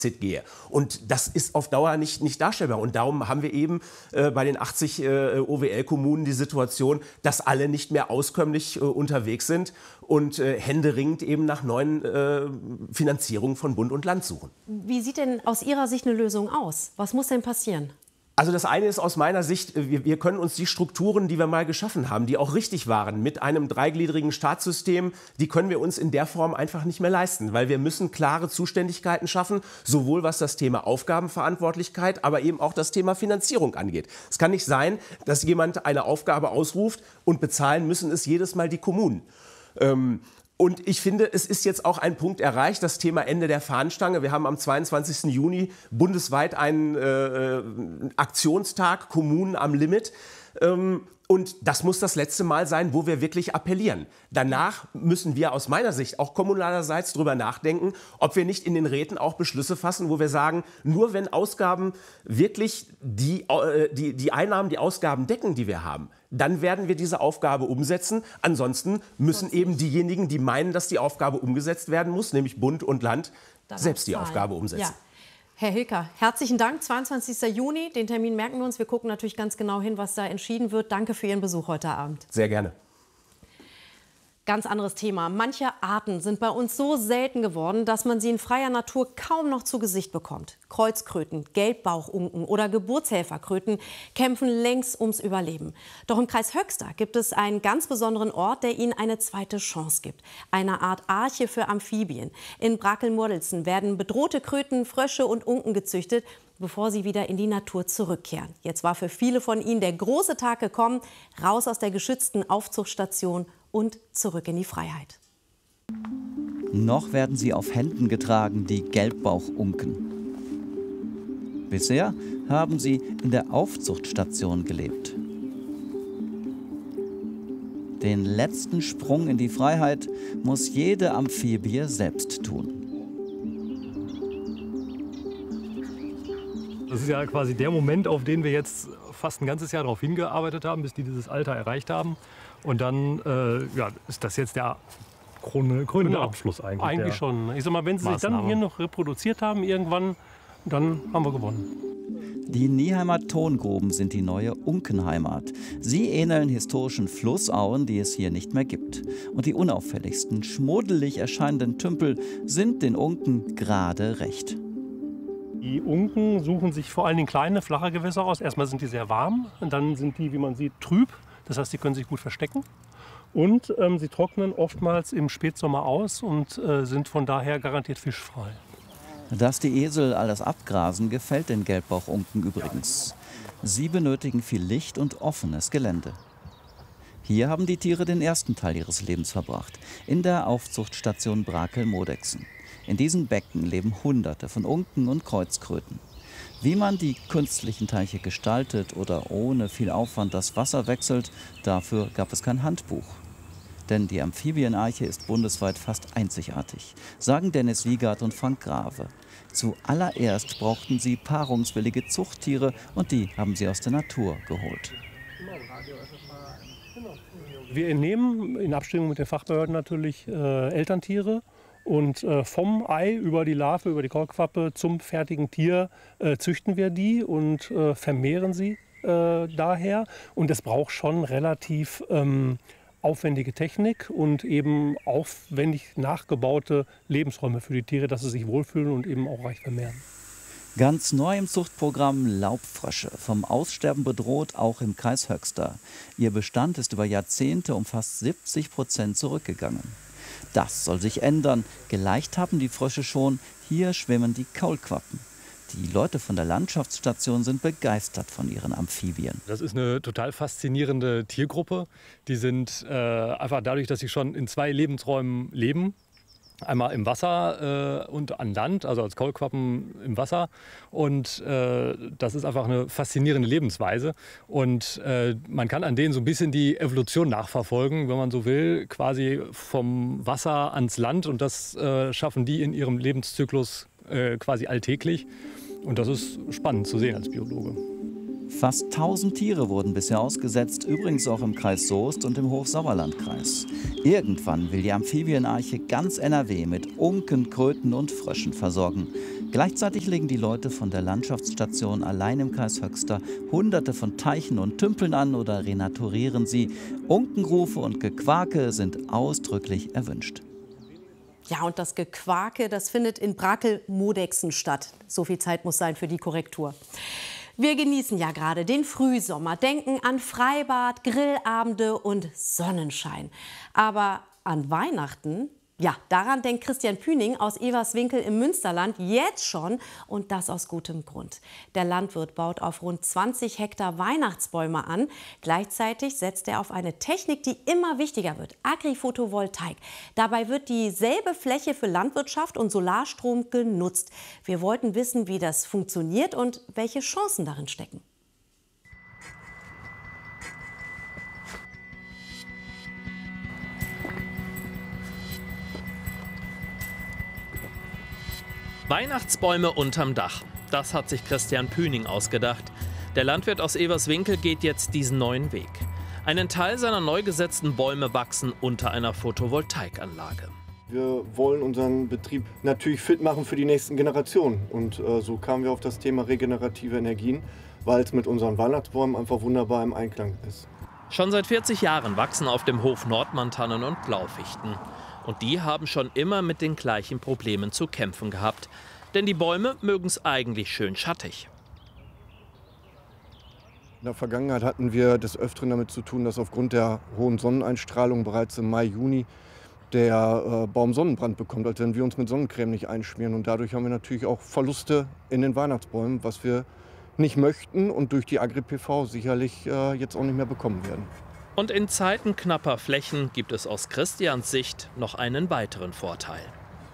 gehe. Und das ist auf Dauer nicht darstellbar. Und darum haben wir eben bei den 80 OWL-Kommunen die Situation, dass alle nicht mehr auskömmlich unterwegs sind und händeringend eben nach neuen Finanzierungen von Bund und Land suchen. Wie sieht denn aus Ihrer Sicht eine Lösung aus? Was muss denn passieren? Also das eine ist aus meiner Sicht, wir können uns die Strukturen, die wir mal geschaffen haben, die auch richtig waren, mit einem dreigliedrigen Staatssystem, die können wir uns in der Form einfach nicht mehr leisten, weil wir müssen klare Zuständigkeiten schaffen, sowohl was das Thema Aufgabenverantwortlichkeit, aber eben auch das Thema Finanzierung angeht. Es kann nicht sein, dass jemand eine Aufgabe ausruft und bezahlen müssen es jedes Mal die Kommunen. Und ich finde, es ist jetzt auch ein Punkt erreicht, das Thema Ende der Fahnenstange. Wir haben am 22. Juni bundesweit einen Aktionstag, Kommunen am Limit. Und das muss das letzte Mal sein, wo wir wirklich appellieren. Danach müssen wir aus meiner Sicht auch kommunalerseits darüber nachdenken, ob wir nicht in den Räten auch Beschlüsse fassen, wo wir sagen, nur wenn Ausgaben wirklich die Einnahmen, die Ausgaben decken, die wir haben, dann werden wir diese Aufgabe umsetzen. Ansonsten müssen eben diejenigen, die meinen, dass die Aufgabe umgesetzt werden muss, nämlich Bund und Land, selbst die Aufgabe umsetzen. Ja. Herr Hilker, herzlichen Dank. 22. Juni, den Termin merken wir uns. Wir gucken natürlich ganz genau hin, was da entschieden wird. Danke für Ihren Besuch heute Abend. Sehr gerne. Ganz anderes Thema. Manche Arten sind bei uns so selten geworden, dass man sie in freier Natur kaum noch zu Gesicht bekommt. Kreuzkröten, Gelbbauchunken oder Geburtshelferkröten kämpfen längst ums Überleben. Doch im Kreis Höxter gibt es einen ganz besonderen Ort, der ihnen eine zweite Chance gibt. Eine Art Arche für Amphibien. In Brakel-Murdelsen werden bedrohte Kröten, Frösche und Unken gezüchtet, bevor sie wieder in die Natur zurückkehren. Jetzt war für viele von ihnen der große Tag gekommen, raus aus der geschützten Aufzuchtstation und zurück in die Freiheit. Noch werden sie auf Händen getragen, die Gelbbauchunken. Bisher haben sie in der Aufzuchtstation gelebt. Den letzten Sprung in die Freiheit muss jede Amphibie selbst tun. Das ist ja quasi der Moment, auf den wir jetzt fast ein ganzes Jahr darauf hingearbeitet haben, bis die dieses Alter erreicht haben. Und dann ist das jetzt der krönende Abschluss eigentlich. Eigentlich schon. Ich sag mal, wenn sie sich dann hier noch reproduziert haben irgendwann, dann haben wir gewonnen. Die Nieheimer Tongruben sind die neue Unkenheimat. Sie ähneln historischen Flussauen, die es hier nicht mehr gibt. Und die unauffälligsten, schmuddelig erscheinenden Tümpel sind den Unken gerade recht. Die Unken suchen sich vor allen Dingen kleine, flache Gewässer aus. Erstmal sind die sehr warm und dann sind die, wie man sieht, trüb. Das heißt, sie können sich gut verstecken. Und sie trocknen oftmals im Spätsommer aus und sind von daher garantiert fischfrei. Dass die Esel alles abgrasen, gefällt den Gelbbauchunken übrigens. Sie benötigen viel Licht und offenes Gelände. Hier haben die Tiere den ersten Teil ihres Lebens verbracht, in der Aufzuchtstation Brakel-Murdelsen. In diesen Becken leben Hunderte von Unken und Kreuzkröten. Wie man die künstlichen Teiche gestaltet oder ohne viel Aufwand das Wasser wechselt, dafür gab es kein Handbuch. Denn die Amphibienarche ist bundesweit fast einzigartig, sagen Dennis Wiegert und Frank Grave. Zuallererst brauchten sie paarungswillige Zuchttiere und die haben sie aus der Natur geholt. Wir entnehmen in Abstimmung mit den Fachbehörden natürlich Elterntiere. Und vom Ei über die Larve, über die Kaulquappe zum fertigen Tier züchten wir die und vermehren sie daher. Und es braucht schon relativ aufwendige Technik und eben aufwendig nachgebaute Lebensräume für die Tiere, dass sie sich wohlfühlen und eben auch reich vermehren. Ganz neu im Zuchtprogramm Laubfrösche, vom Aussterben bedroht, auch im Kreis Höxter. Ihr Bestand ist über Jahrzehnte um fast 70% zurückgegangen. Das soll sich ändern. Geleicht haben die Frösche schon. Hier schwimmen die Kaulquappen. Die Leute von der Landschaftsstation sind begeistert von ihren Amphibien. Das ist eine total faszinierende Tiergruppe. Die sind einfach dadurch, dass sie schon in zwei Lebensräumen leben. Einmal im Wasser und an Land, also als Kaulquappen im Wasser. Und das ist einfach eine faszinierende Lebensweise. Und man kann an denen so ein bisschen die Evolution nachverfolgen, wenn man so will, quasi vom Wasser ans Land. Und das schaffen die in ihrem Lebenszyklus quasi alltäglich. Und das ist spannend zu sehen als Biologe. Fast 1000 Tiere wurden bisher ausgesetzt, übrigens auch im Kreis Soest und im Hochsauerlandkreis. Irgendwann will die Amphibienarche ganz NRW mit Unken, Kröten und Fröschen versorgen. Gleichzeitig legen die Leute von der Landschaftsstation allein im Kreis Höxter Hunderte von Teichen und Tümpeln an oder renaturieren sie. Unkenrufe und Gequake sind ausdrücklich erwünscht. Ja, und das Gequake, das findet in Brakel-Modexen statt. So viel Zeit muss sein für die Korrektur. Wir genießen ja gerade den Frühsommer, denken an Freibad, Grillabende und Sonnenschein. Aber an Weihnachten, ja, daran denkt Christian Püning aus Everswinkel im Münsterland jetzt schon, und das aus gutem Grund. Der Landwirt baut auf rund 20 Hektar Weihnachtsbäume an. Gleichzeitig setzt er auf eine Technik, die immer wichtiger wird: Agri-Photovoltaik. Dabei wird dieselbe Fläche für Landwirtschaft und Solarstrom genutzt. Wir wollten wissen, wie das funktioniert und welche Chancen darin stecken. Weihnachtsbäume unterm Dach. Das hat sich Christian Püning ausgedacht. Der Landwirt aus Everswinkel geht jetzt diesen neuen Weg. Einen Teil seiner neu gesetzten Bäume wachsen unter einer Photovoltaikanlage. Wir wollen unseren Betrieb natürlich fit machen für die nächsten Generationen. Und so kamen wir auf das Thema regenerative Energien, weil es mit unseren Weihnachtsbäumen einfach wunderbar im Einklang ist. Schon seit 40 Jahren wachsen auf dem Hof Nordmantannen und Blaufichten. Und die haben schon immer mit den gleichen Problemen zu kämpfen gehabt. Denn die Bäume mögen es eigentlich schön schattig. In der Vergangenheit hatten wir des Öfteren damit zu tun, dass aufgrund der hohen Sonneneinstrahlung bereits im Mai, Juni der Baum Sonnenbrand bekommt, als wenn wir uns mit Sonnencreme nicht einschmieren. Und dadurch haben wir natürlich auch Verluste in den Weihnachtsbäumen, was wir nicht möchten und durch die Agri-PV sicherlich jetzt auch nicht mehr bekommen werden. Und in Zeiten knapper Flächen gibt es aus Christians Sicht noch einen weiteren Vorteil.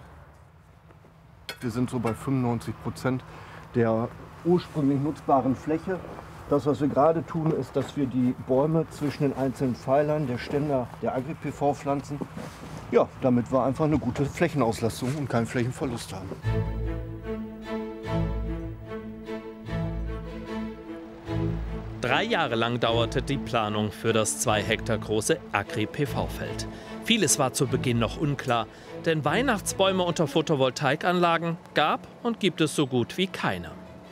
Wir sind so bei 95% der ursprünglich nutzbaren Fläche. Das, was wir gerade tun, ist, dass wir die Bäume zwischen den einzelnen Pfeilern der Ständer der Agri-PV pflanzen. Ja, damit wir einfach eine gute Flächenauslastung und keinen Flächenverlust haben. Drei Jahre lang dauerte die Planung für das 2 Hektar große Agri-PV-Feld. Vieles war zu Beginn noch unklar, denn Weihnachtsbäume unter Photovoltaikanlagen gab und gibt es so gut wie keine.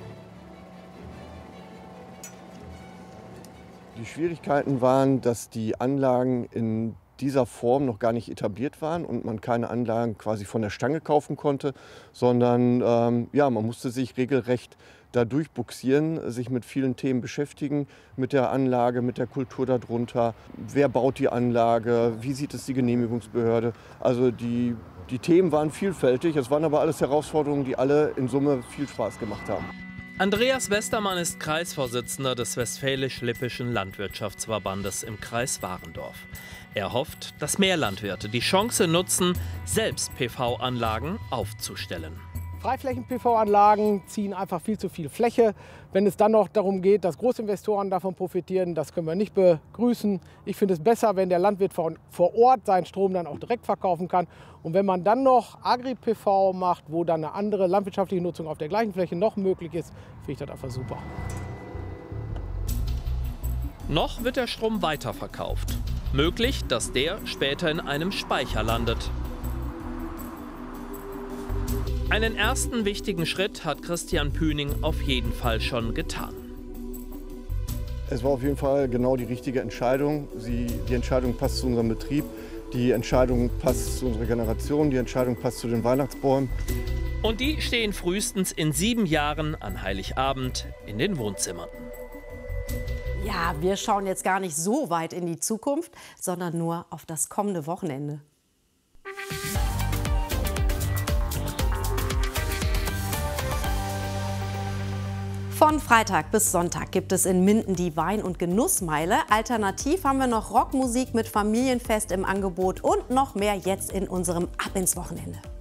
Die Schwierigkeiten waren, dass die Anlagen in dieser Form noch gar nicht etabliert waren und man keine Anlagen quasi von der Stange kaufen konnte, sondern man musste sich regelrecht da durchbuxieren, sich mit vielen Themen beschäftigen, mit der Anlage, mit der Kultur darunter. Wer baut die Anlage? Wie sieht es die Genehmigungsbehörde? Also die Themen waren vielfältig, es waren aber alles Herausforderungen, die alle in Summe viel Spaß gemacht haben. Andreas Westermann ist Kreisvorsitzender des Westfälisch-Lippischen Landwirtschaftsverbandes im Kreis Warendorf. Er hofft, dass mehr Landwirte die Chance nutzen, selbst PV-Anlagen aufzustellen. Freiflächen-PV-Anlagen ziehen einfach viel zu viel Fläche. Wenn es dann noch darum geht, dass Großinvestoren davon profitieren, das können wir nicht begrüßen. Ich finde es besser, wenn der Landwirt vor Ort seinen Strom dann auch direkt verkaufen kann. Und wenn man dann noch Agri-PV macht, wo dann eine andere landwirtschaftliche Nutzung auf der gleichen Fläche noch möglich ist, finde ich das einfach super. Noch wird der Strom weiterverkauft. Möglich, dass der später in einem Speicher landet. Einen ersten wichtigen Schritt hat Christian Püning auf jeden Fall schon getan. Es war auf jeden Fall genau die richtige Entscheidung. Die Entscheidung passt zu unserem Betrieb, die Entscheidung passt zu unserer Generation, die Entscheidung passt zu den Weihnachtsbäumen. Und die stehen frühestens in 7 Jahren an Heiligabend in den Wohnzimmern. Ja, wir schauen jetzt gar nicht so weit in die Zukunft, sondern nur auf das kommende Wochenende. Von Freitag bis Sonntag gibt es in Minden die Wein- und Genussmeile. Alternativ haben wir noch Rockmusik mit Familienfest im Angebot und noch mehr jetzt in unserem Ab ins Wochenende.